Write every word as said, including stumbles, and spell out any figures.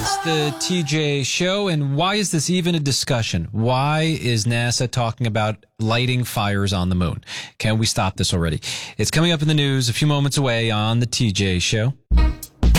It's the T J Show, and why is this even a discussion? Why is NASA talking about lighting fires on the moon? Can we stop this already? It's coming up in the news a few moments away on the T J Show.